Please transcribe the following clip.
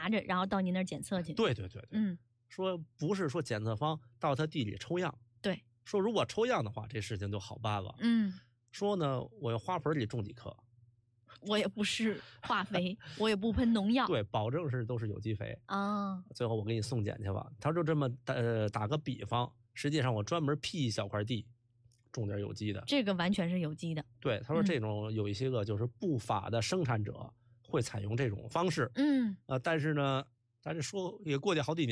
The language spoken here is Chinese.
拿着，然后到您那儿检测去。 对对对对，说不是说检测方到他地里抽样， 对， 说如果抽样的话，这事情就好办了。说呢，我要花盆里种几棵， 我也不是化肥，我也不喷农药， 对，保证是都是有机肥啊。 最后我给你送检去吧。他就这么打个比方，实际上我专门辟一小块地，种点有机的， 这个完全是有机的。 对，他说这种有一些个就是不法的生产者会采用这种方式，但是呢，咱这说也过去好几年。